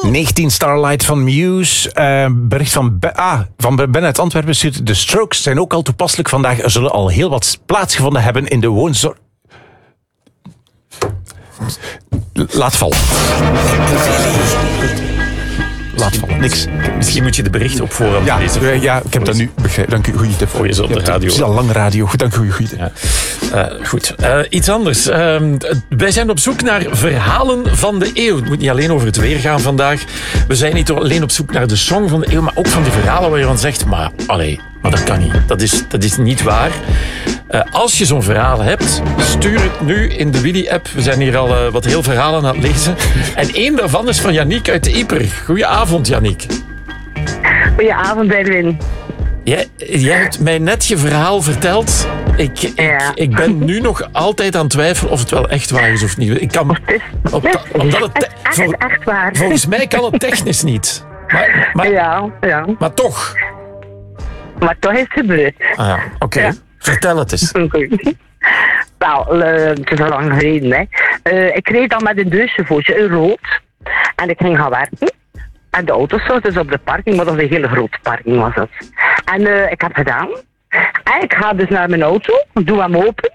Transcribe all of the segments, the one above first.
19 Starlight van Muse. Bericht van Ben uit Antwerpen stuurt: de Strokes zijn ook al toepasselijk vandaag. Er zullen al heel wat plaatsgevonden hebben in de woonzorg. Laat vallen. Laat vallen, niks. Misschien moet je de berichten op voorhand lezen. Ja, ik heb dat nu begrepen. Dank u, goeie tip. Voor je zo op de radio. Het is al lang radio. Goed, dank u, goeie tip. Ja. Goed. Iets anders. Wij zijn op zoek naar verhalen van de eeuw. Het moet niet alleen over het weer gaan vandaag. We zijn niet alleen op zoek naar de song van de eeuw, maar ook van die verhalen waar je van zegt, maar dat kan niet. Dat is niet waar. Als je zo'n verhaal hebt, stuur het nu in de Willy-app. We zijn hier al wat heel verhalen aan het lezen. En één daarvan is van Yannick uit de Ieper. Goedenavond, Yannick. Goedenavond, Erwin. Jij hebt mij net je verhaal verteld. Ik ben nu nog altijd aan het twijfelen of het wel echt waar is of niet. Ik kan, Het is echt waar. Volgens mij kan het technisch niet. Maar toch. Maar toch is het gebeurd. Oké. Ja. Vertel het eens. Wel, het is al lang geleden. Hè. Ik reed dan met een douchevoetje, een rood. En ik ging gaan werken. En de auto stond dus op de parking, maar dat was een hele grote parking was het. En ik heb gedaan. En ik ga dus naar mijn auto, doe hem open.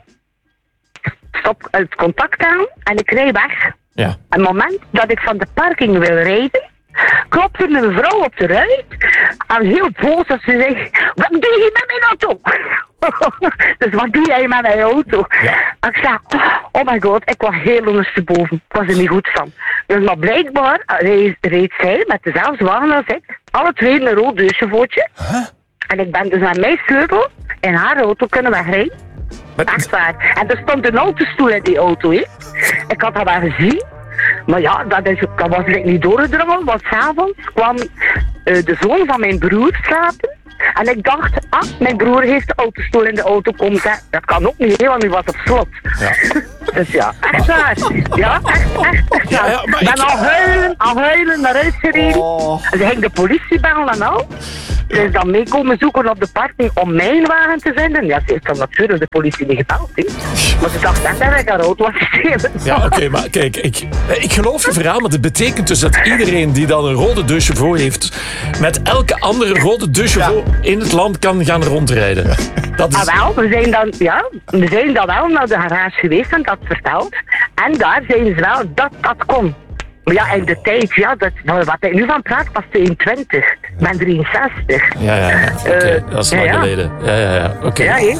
Stop het contact aan en ik rijd weg. Ja. En het moment dat ik van de parking wil rijden, klopt er een vrouw op de ruit. En heel boos als ze zegt: wat doe je met mijn auto? Dus wat doe jij met mijn auto? Ja. En ik zei: oh my god, ik was heel ondersteboven. Ik was er niet goed van. Dus maar blijkbaar reed zij met dezelfde wagen als ik. Alle twee een rood douchevoetje. En ik ben dus met mijn sleutel in haar auto kunnen wegrijden. Echt waar. En er stond een autostoel in die auto. Hè. Ik had dat wel gezien. Maar ja, dat was ik niet doorgedrongen, want s'avonds kwam de zoon van mijn broer slapen. En ik dacht, mijn broer heeft de autostoel in de auto komen zetten. Dat kan ook niet, want die was op slot. Ja. Dus ja, echt waar. Ja, echt waar. Ik ben al huilen naar huis gereden. En ze ging de politie bellen en al. Ze is dan mee komen zoeken op de parking om mijn wagen te vinden. Ja, ze heeft dan natuurlijk de politie niet gebeld. He. Maar ze dacht echt dat ik haar auto was gegeven. Ja, oké, maar kijk, ik geloof je verhaal, maar dat betekent dus dat iedereen die dan een rode douchevaux heeft, met elke andere rode douchevaux in het land kan gaan rondrijden. Dat is... Wel, we zijn dan wel naar de garage geweest en dat verteld. En daar zijn ze wel dat kon. Maar ja, in de tijd, wat ik nu van praat, was 22. Ik ben 63. Ja. Oké, dat is lang geleden. Ja. Oké. Ja, hè?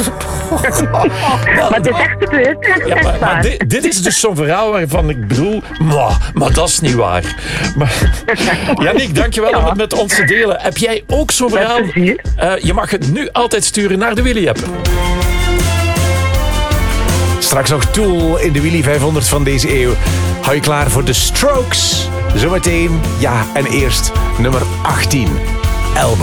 Maar het is echt gebeurd. Ja, maar dit is dus zo'n verhaal waarvan ik bedoel, maar dat is niet waar. Maar, Yannick, dankjewel om het met ons te delen. Heb jij ook zo'n verhaal? Je mag het nu altijd sturen naar de Willy-app. Straks nog Tool in de Willy 500 van deze eeuw. Hou je klaar voor de Strokes? Zometeen, en eerst nummer 18. Elbow.